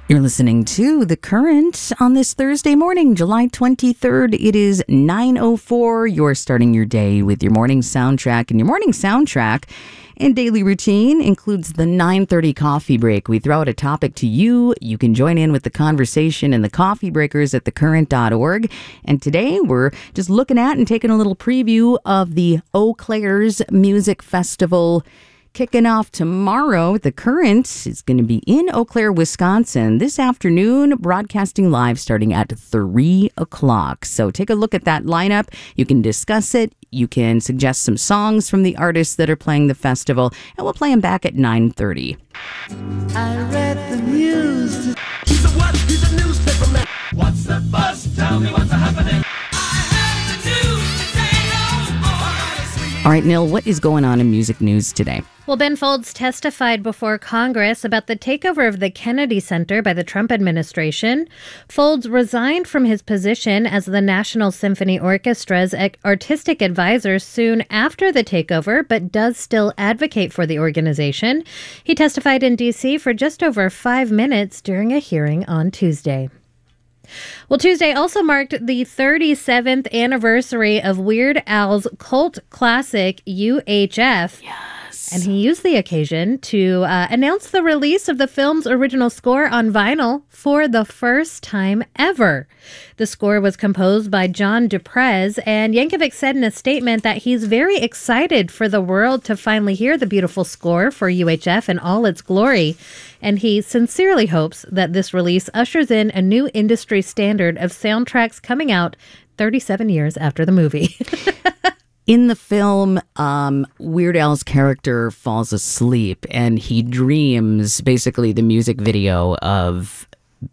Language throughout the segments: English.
You're listening to The Current on this Thursday morning, July 23rd. It is 9:04. You're starting your day with your morning soundtrack. And your morning soundtrack and daily routine includes the 9:30 coffee break. We throw out a topic to you. You can join in with the conversation in the coffee breakers at thecurrent.org. And today we're just looking at and taking a little preview of the Eau Claire's Music Festival. Kicking off tomorrow, The Current is going to be in Eau Claire, Wisconsin this afternoon, broadcasting live starting at 3 o'clock. So take a look at that lineup. You can discuss it. You can suggest some songs from the artists that are playing the festival, and we'll play them back at 9:30. I read the news. He's a what? He's a newspaper man. What's the buzz? Tell me what's happening. All right, Neil, what is going on in music news today? Well, Ben Folds testified before Congress about the takeover of the Kennedy Center by the Trump administration. Folds resigned from his position as the National Symphony Orchestra's artistic advisor soon after the takeover, but does still advocate for the organization. He testified in D.C. for just over 5 minutes during a hearing on Tuesday. Well, Tuesday also marked the 37th anniversary of Weird Al's cult classic UHF. Yes. And he used the occasion to announce the release of the film's original score on vinyl for the first time ever. The score was composed by John Duprez, and Yankovic said in a statement that he's very excited for the world to finally hear the beautiful score for UHF in all its glory. And he sincerely hopes that this release ushers in a new industry standard of soundtracks coming out 37 years after the movie. In the film, Weird Al's character falls asleep and he dreams basically the music video of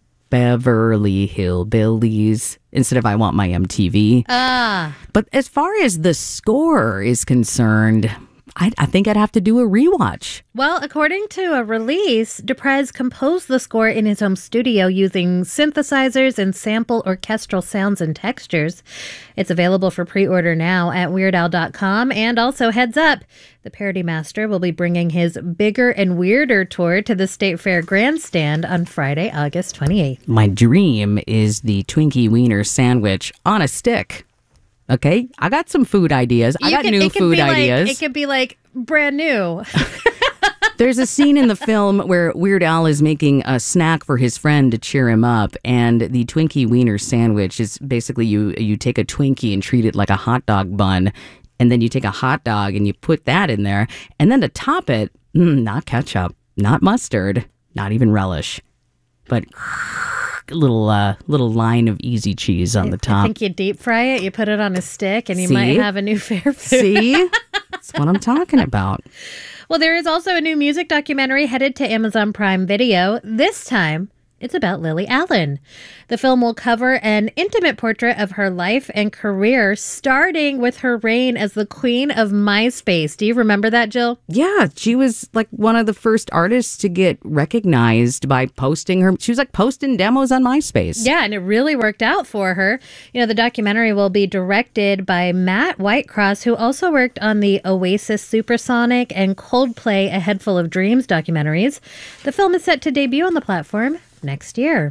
Beverly Hillbillies instead of I Want My MTV. But as far as the score is concerned, I think I'd have to do a rewatch. Well, according to a release, Duprez composed the score in his home studio using synthesizers and sample orchestral sounds and textures. It's available for pre-order now at WeirdAl.com. And also, heads up, the Parody Master will be bringing his Bigger and Weirder tour to the State Fair Grandstand on Friday, August 28th. My dream is the Twinkie Wiener sandwich on a stick. Okay, I got some food ideas. I got new food ideas. It could be like brand new. There's a scene in the film where Weird Al is making a snack for his friend to cheer him up. And the Twinkie Wiener sandwich is basically you take a Twinkie and treat it like a hot dog bun. And then you take a hot dog and you put that in there. And then to top it, not ketchup, not mustard, not even relish, but little line of easy cheese on the top. I think you deep fry it, you put it on a stick, and you might have a new fair food. See? That's what I'm talking about. Well, there is also a new music documentary headed to Amazon Prime Video. This time, it's about Lily Allen. The film will cover an intimate portrait of her life and career, starting with her reign as the queen of MySpace. Do you remember that, Jill? Yeah, she was like one of the first artists to get recognized by posting her. She was like posting demos on MySpace. Yeah, and it really worked out for her. You know, the documentary will be directed by Matt Whitecross, who also worked on the Oasis Supersonic and Coldplay A Head Full of Dreams documentaries. The film is set to debut on the platform next year.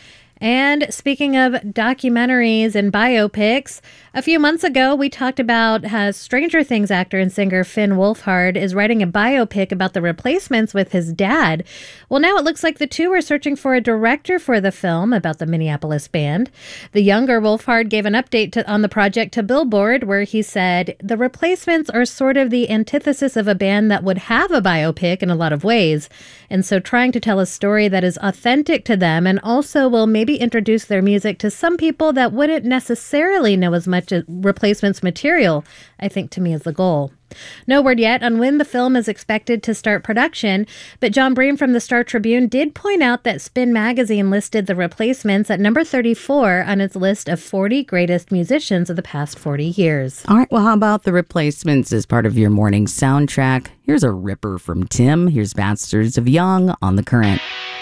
And speaking of documentaries and biopics, a few months ago, we talked about how Stranger Things actor and singer Finn Wolfhard is writing a biopic about the Replacements with his dad. Well, now it looks like the two are searching for a director for the film about the Minneapolis band. The younger Wolfhard gave an update on the project to Billboard, where he said, "The Replacements are sort of the antithesis of a band that would have a biopic in a lot of ways. And so trying to tell a story that is authentic to them and also will maybe introduce their music to some people that wouldn't necessarily know as much as Replacements material, I think to me is the goal." No word yet on when the film is expected to start production, but John Bream from the Star Tribune did point out that Spin Magazine listed the Replacements at number 34 on its list of 40 greatest musicians of the past 40 years. All right, well, how about the Replacements as part of your morning soundtrack? Here's a ripper from Tim. Here's Bastards of Young on The Current.